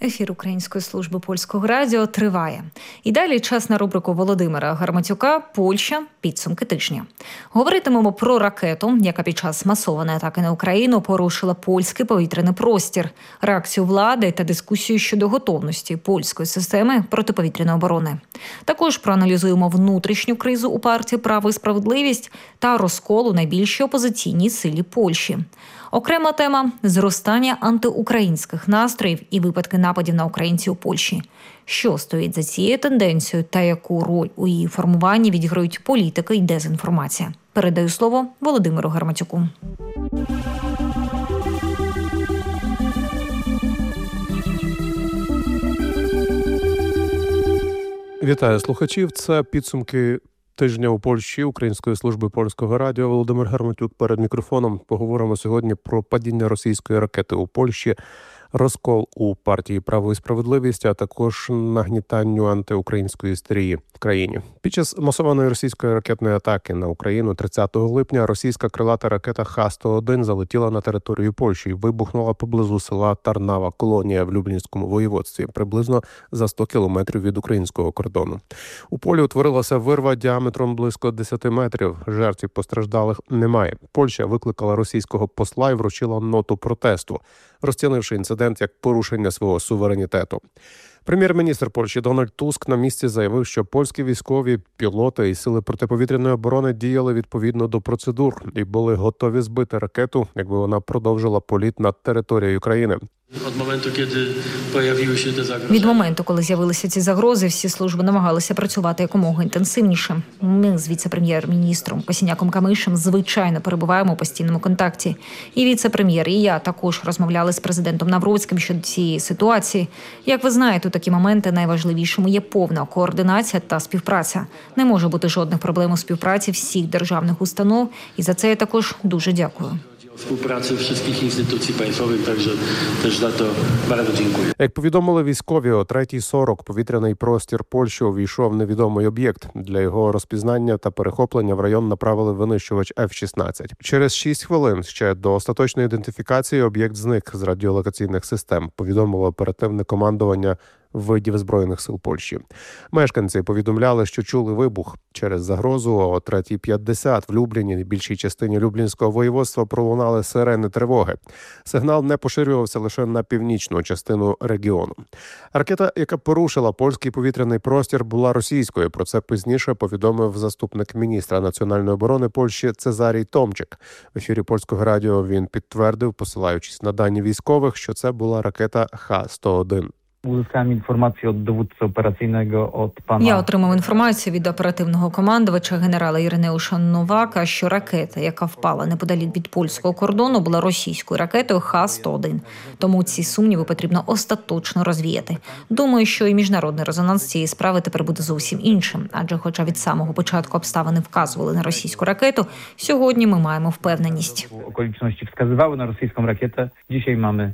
Ефір Української служби польського радіо триває. І далі час на рубрику Володимира Гарматюка «Польща. Підсумки тижня». Говоритимемо про ракету, яка під час масованої атаки на Україну порушила польський повітряний простір, реакцію влади та дискусію щодо готовності польської системи протиповітряної оборони. Також проаналізуємо внутрішню кризу у партії «Право і справедливість» та розкол у найбільшій опозиційній силі Польщі. Окрема тема – зростання антиукраїнських настроїв і випадки нападів на українців у Польщі. Що стоїть за цією тенденцією та яку роль у її формуванні відіграють політика і дезінформація? Передаю слово Володимиру Гарматюку. Вітаю слухачів. Це підсумки тижня у Польщі Української служби польського радіо. Володимир Гарматюк перед мікрофоном. Поговоримо сьогодні про падіння російської ракети у Польщі, розкол у партії «Право і справедливість», а також нагнітанню антиукраїнської істерії в країні. Під час масованої російської ракетної атаки на Україну 30 липня російська крилата ракета Х-101 залетіла на територію Польщі і вибухнула поблизу села Тарнава Колонія в Люблінському воєводстві, приблизно за 100 кілометрів від українського кордону. У полі утворилася вирва діаметром близько 10 метрів. Жертв постраждалих немає. Польща викликала російського посла і вручила ноту протесту, розцінивши інцидент як порушення свого суверенітету. Прем'єр-міністр Польщі Дональд Туск на місці заявив, що польські військові, пілоти і сили протиповітряної оборони діяли відповідно до процедур і були готові збити ракету, якби вона продовжила політ над територією країни. Від моменту, коли з'явилися ці загрози, всі служби намагалися працювати якомога інтенсивніше. Ми з віце-прем'єр-міністром Косіняком-Камишем, звичайно, перебуваємо у постійному контакті. І віце-прем'єр, і я також розмовляли з президентом Навроцьким щодо цієї ситуації. Як ви знаєте, у такі моменти найважливішим є повна координація та співпраця. Не може бути жодних проблем у співпраці всіх державних установ, і за це я також дуже дякую. Співпраці всіх інституцій państwowych, також теж за то bardzo dziękuję. Як повідомили військові, о 3:40 повітряний простір Польщі увійшов невідомий об'єкт. Для його розпізнання та перехоплення в район направили винищувач F-16. Через 6 хвилин ще до остаточної ідентифікації об'єкт зник з радіолокаційних систем, повідомило оперативне командування видів Збройних сил Польщі. Мешканці повідомляли, що чули вибух. Через загрозу о 3:50 в Любліні, в більшій частині Люблінського воєводства, пролунали сирени тривоги. Сигнал не поширювався лише на північну частину регіону. Ракета, яка порушила польський повітряний простір, була російською. Про це пізніше повідомив заступник міністра національної оборони Польщі Цезарій Томчик. В ефірі польського радіо він підтвердив, посилаючись на дані військових, що це була ракета Х-101. Uzyskałem informację od dowódcy operacyjnego, od pana... Я отримав інформацію від оперативного командувача генерала Іринеуша Новака, що ракета, яка впала неподалік від польського кордону, була російською ракетою Х-101. Тому ці сумніви потрібно остаточно розвіяти. Думаю, що і міжнародний резонанс цієї справи тепер буде зовсім іншим. Адже хоча від самого початку обставини вказували на російську ракету, сьогодні ми маємо впевненість. Okoliczności wskazywały na rosyjską rakietę. Dzisiaj mamy